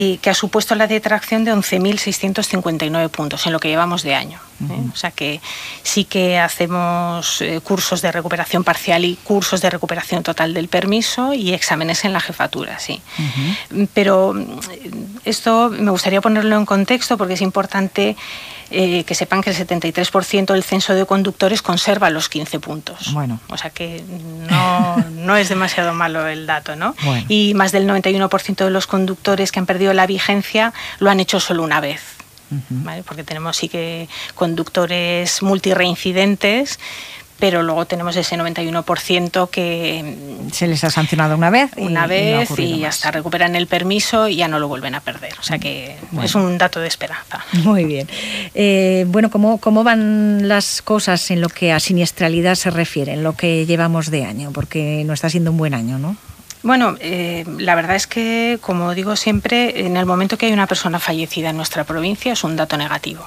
y que ha supuesto la detracción de 11.659 puntos en lo que llevamos de año. O sea que sí que hacemos cursos de recuperación parcial y cursos de recuperación total del permiso y exámenes en la jefatura, sí. Pero esto me gustaría ponerlo en contexto porque es importante que sepan que el 73% del censo de conductores conserva los 15 puntos. Bueno. O sea que no es demasiado malo el dato, ¿no? Bueno. Y más del 91% de los conductores que han perdido la vigencia lo han hecho solo una vez. ¿Vale? Porque tenemos sí que conductores multireincidentes, pero luego tenemos ese 91% que se les ha sancionado una vez y hasta recuperan el permiso y ya no lo vuelven a perder. O sea que es un dato de esperanza. Muy bien. Bueno, ¿cómo van las cosas en lo que a siniestralidad se refiere, en lo que llevamos de año? Porque no está siendo un buen año, ¿no? Bueno, la verdad es que, como digo siempre, en el momento que hay una persona fallecida en nuestra provincia es un dato negativo.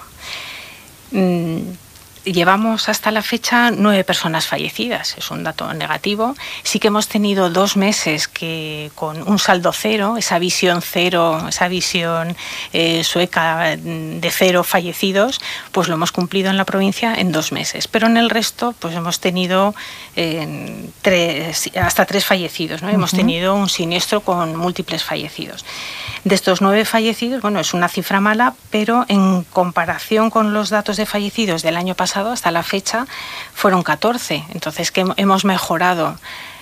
Llevamos hasta la fecha 9 personas fallecidas, es un dato negativo. Sí que hemos tenido 2 meses que con un saldo cero, esa visión cero, esa visión sueca de 0 fallecidos, pues lo hemos cumplido en la provincia en 2 meses. Pero en el resto pues hemos tenido hasta 3 fallecidos, ¿no? Hemos tenido un siniestro con múltiples fallecidos. De estos 9 fallecidos, bueno, es una cifra mala, pero en comparación con los datos de fallecidos del año pasado, hasta la fecha, fueron 14. Entonces, que hemos mejorado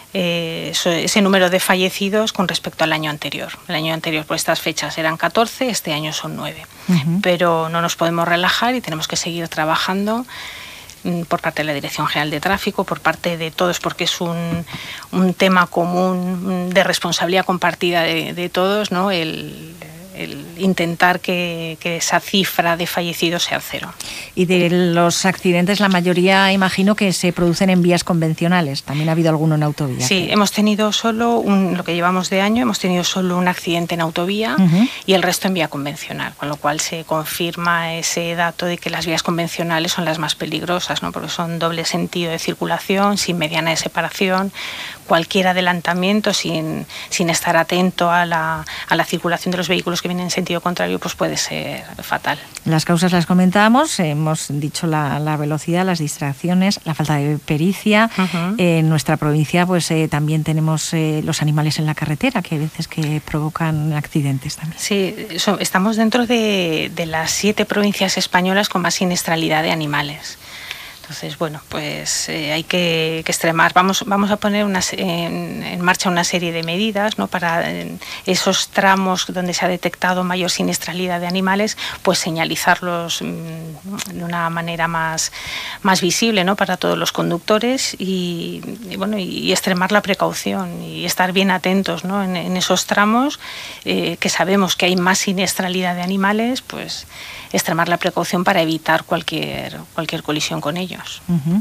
ese número de fallecidos con respecto al año anterior. El año anterior, por estas fechas, eran 14, este año son 9. Pero no nos podemos relajar y tenemos que seguir trabajando por parte de la Dirección General de Tráfico, por parte de todos, porque es un tema común de responsabilidad compartida de todos, ¿no? El intentar que esa cifra de fallecidos sea 0. Y de los accidentes, la mayoría, imagino, que se producen en vías convencionales. También ha habido alguno en autovía. Sí, hemos tenido solo lo que llevamos de año, hemos tenido solo un accidente en autovía y el resto en vía convencional, con lo cual se confirma ese dato de que las vías convencionales son las más peligrosas, ¿no? Porque son doble sentido de circulación, sin mediana de separación. Cualquier adelantamiento sin estar atento a la circulación de los vehículos que vienen en sentido contrario, pues puede ser fatal. Las causas las comentábamos, hemos dicho la velocidad, las distracciones, la falta de pericia. En nuestra provincia pues también tenemos los animales en la carretera, que hay veces que provocan accidentes también. Sí, estamos dentro de las 7 provincias españolas con más siniestralidad de animales. Entonces, bueno, pues hay que extremar. Vamos a poner en marcha una serie de medidas, ¿no? Para esos tramos donde se ha detectado mayor siniestralidad de animales, pues señalizarlos de una manera más visible, ¿no? Para todos los conductores y extremar la precaución y estar bien atentos, ¿no? En esos tramos que sabemos que hay más siniestralidad de animales, pues extremar la precaución para evitar cualquier colisión con ellos.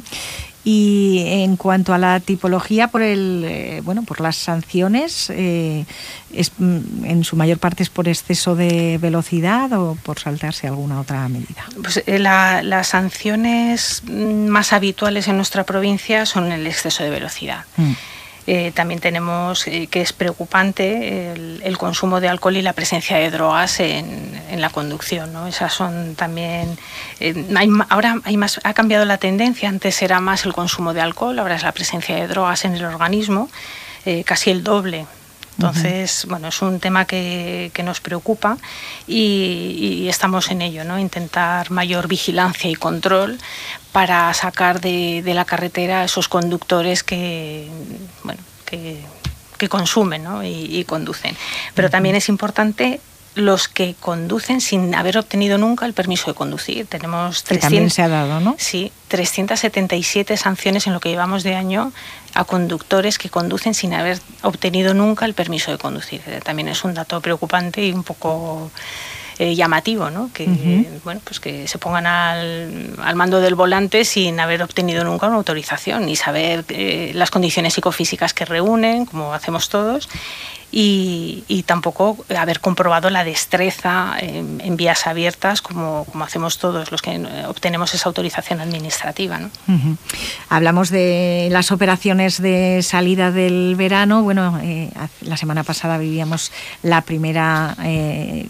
Y en cuanto a la tipología, por las sanciones, en su mayor parte es por exceso de velocidad o por saltarse alguna otra medida. Pues las sanciones más habituales en nuestra provincia son el exceso de velocidad. También tenemos que es preocupante el consumo de alcohol y la presencia de drogas en la conducción, ¿no? Esas son también ahora ha cambiado la tendencia. Antes era más el consumo de alcohol, ahora es la presencia de drogas en el organismo, casi el doble. Entonces, bueno, es un tema que nos preocupa y estamos en ello, ¿no? Intentar mayor vigilancia y control para sacar de la carretera a esos conductores que consumen, ¿no? y conducen. Pero también es importante los que conducen sin haber obtenido nunca el permiso de conducir. Tenemos 300, también se ha dado, ¿no? Sí, 377 sanciones en lo que llevamos de año a conductores que conducen sin haber obtenido nunca el permiso de conducir. También es un dato preocupante y un poco llamativo, ¿no? Que, bueno, pues que se pongan al mando del volante sin haber obtenido nunca una autorización y saber las condiciones psicofísicas que reúnen, como hacemos todos, y tampoco haber comprobado la destreza en vías abiertas como hacemos todos los que obtenemos esa autorización administrativa, ¿no? Hablamos de las operaciones de salida del verano. Bueno, la semana pasada vivíamos la primera